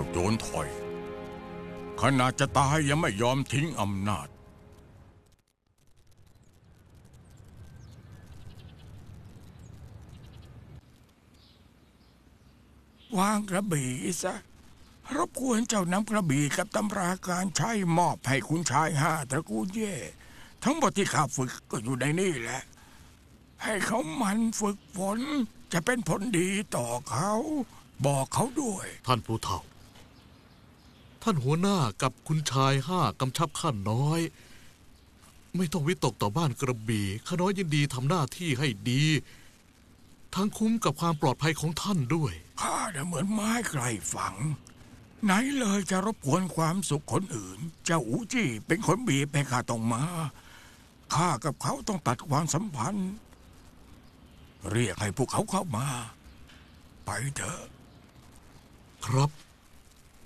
าโจรถอยขนาดจะตายยังไม่ยอมทิ้งอำนาจวางกระบี่ซะรบกวนเจ้านำกระบี่กับตำราการใช้มอบให้คุณชาย5 ตระกูลเย่ทั้งหมดที่ข้าฝึกก็อยู่ในนี่แหละให้เขามันฝึกฝนจะเป็นผลดีต่อเขาบอกเขาด้วยท่านผู้เฒ่าท่านหัวหน้ากับคุณชาย5กำชับข้าน้อยไม่ต้องวิตกต่อบ้านกระบี่ข้าน้อยยินดีทำหน้าที่ให้ดีทั้งคุ้มกับความปลอดภัยของท่านด้วยข้าเหมือนไม้ไกลฝังไหนเลยจะรบกวนความสุขคนอื่นเจ้าอูจี้เป็นคนบีบให้ข้าต้องมาข้ากับเขาต้องตัดความสัมพันธ์เรียกให้พวกเขาเข้ามาไปเถอะครับ